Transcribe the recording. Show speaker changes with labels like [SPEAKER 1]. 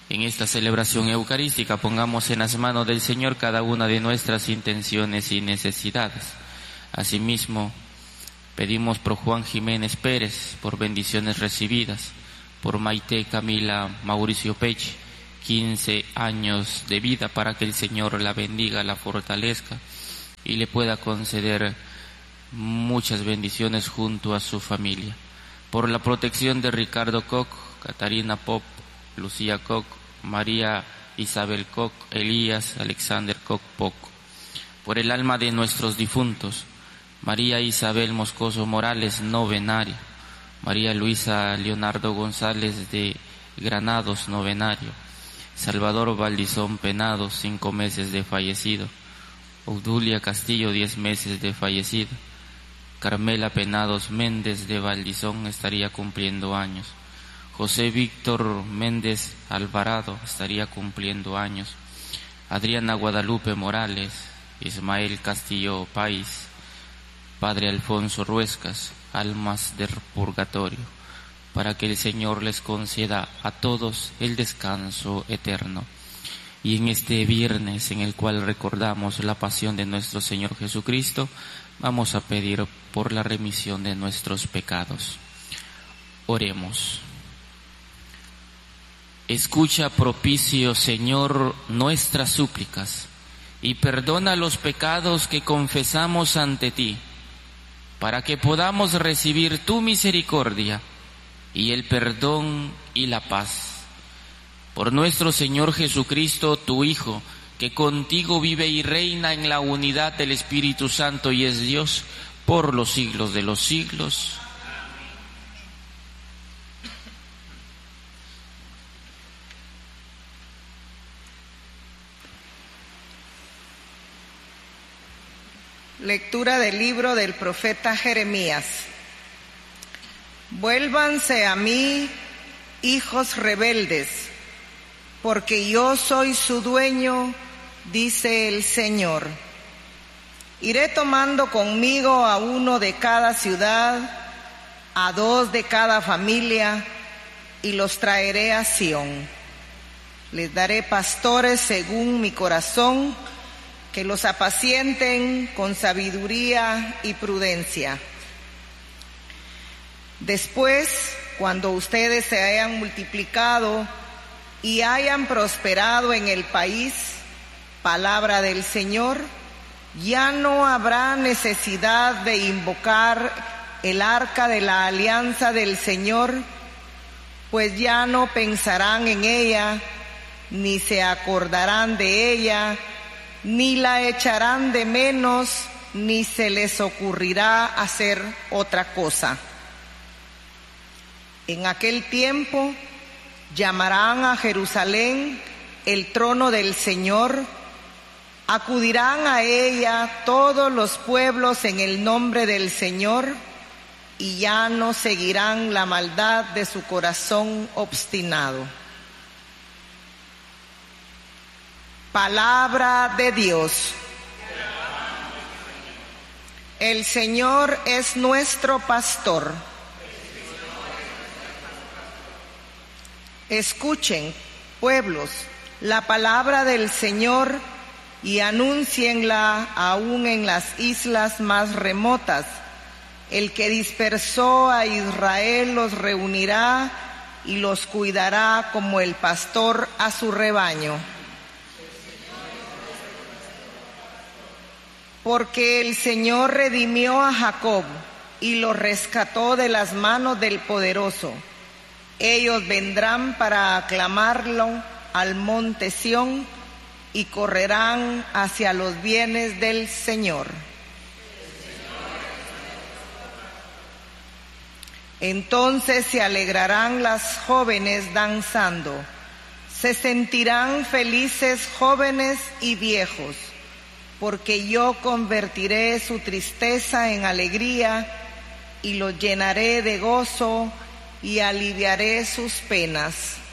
[SPEAKER 1] En esta celebración eucarística pongamos en las manos del Señor cada una de nuestras intenciones y necesidades. Asimismo, pedimos por Juan Jiménez Pérez, por bendiciones recibidas, por Maite Camila Mauricio Peche, 15 años de vida, para que el Señor la bendiga, la fortalezca y le pueda conceder muchas bendiciones junto a su familia. Por la protección de Ricardo Koch, Catarina Pop, Lucía Koch, María Isabel Koch, Elías Alexander Koch Poc. Por el alma de nuestros difuntos, María Isabel Moscoso Morales, novenario. María Luisa Leonardo González de Granados, novenario. Salvador Valdizón Penado, 5 meses de fallecido. Obdulia Castillo, 10 meses de fallecido. Carmela Penados Méndez de Valdizón estaría cumpliendo años. José Víctor Méndez Alvarado estaría cumpliendo años. Adriana Guadalupe Morales, Ismael Castillo País, Padre Alfonso Ruescas, almas del purgatorio, para que el Señor les conceda a todos el descanso eterno. Y en este viernes en el cual recordamos la pasión de nuestro Señor Jesucristo, vamos a pedir por la remisión de nuestros pecados. Oremos. Escucha, propicio Señor, nuestras súplicas y perdona los pecados que confesamos ante ti, para que podamos recibir tu misericordia y el perdón y la paz. Por nuestro Señor Jesucristo, tu Hijo, que contigo vive y reina en la unidad del Espíritu Santo y es Dios por los siglos de los siglos.
[SPEAKER 2] Lectura del libro del profeta Jeremías. Vuélvanse a mí, hijos rebeldes, porque yo soy su dueño, dice el Señor. Iré tomando conmigo a 1 de cada ciudad, a 2 de cada familia, y los traeré a Sión. Les daré pastores según mi corazón, que los apacienten con sabiduría y prudencia. Después, cuando ustedes se hayan multiplicado y hayan prosperado en el país, palabra del Señor, ya no habrá necesidad de invocar el arca de la alianza del Señor, pues ya no pensarán en ella, ni se acordarán de ella, ni la echarán de menos, ni se les ocurrirá hacer otra cosa. En aquel tiempo llamarán a Jerusalén el trono del Señor, acudirán a ella todos los pueblos en el nombre del Señor, y ya no seguirán la maldad de su corazón obstinado. Palabra de Dios. El Señor es nuestro pastor. Escuchen, pueblos, la palabra del Señor y anúncienla aún en las islas más remotas. El que dispersó a Israel los reunirá y los cuidará como el pastor a su rebaño. Porque el Señor redimió a Jacob y lo rescató de las manos del poderoso. Ellos vendrán para aclamarlo al monte Sión y correrán hacia los bienes del Señor. Entonces se alegrarán las jóvenes danzando, se sentirán felices jóvenes y viejos, porque yo convertiré su tristeza en alegría y los llenaré de gozo y aliviaré sus penas.